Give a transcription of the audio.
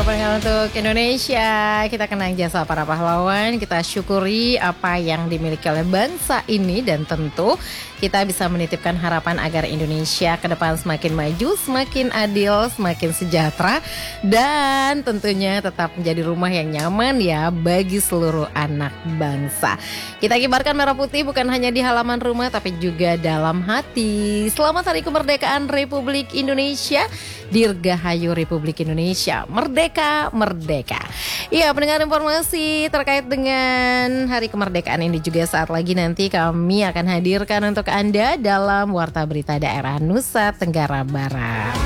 pengen untuk Indonesia. Kita kenang jasa para pahlawan, kita syukuri apa yang dimiliki oleh bangsa ini, dan tentu kita bisa menitipkan harapan agar Indonesia ke depan semakin maju, semakin adil, semakin sejahtera, dan tentunya tetap menjadi rumah yang nyaman ya bagi seluruh anak bangsa. Kita kibarkan merah putih bukan hanya di halaman rumah tapi juga dalam hati. Selamat Hari Kemerdekaan Republik Indonesia. Dirgahayu Republik Indonesia. Merdeka, merdeka. Iya, pendengar, informasi terkait dengan Hari Kemerdekaan ini juga saat lagi nanti kami akan hadirkan untuk Anda dalam Warta Berita Daerah Nusa Tenggara Barat.